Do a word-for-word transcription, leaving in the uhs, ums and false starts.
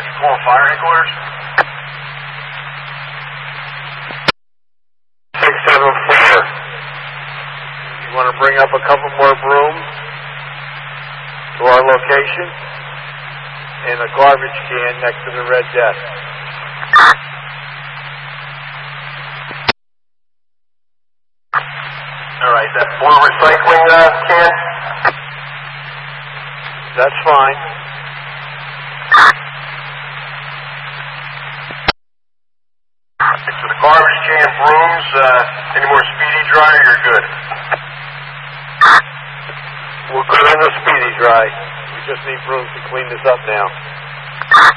you call fire headquarters? six seven four. You want to bring up a couple more brooms to our location? And a garbage can next to the red desk. All right, that blue recycling uh, can? That's fine. So the garbage can, brooms, uh, any more speedy dry, you're good? We're good on the speedy dry. We just need brooms to clean this up now.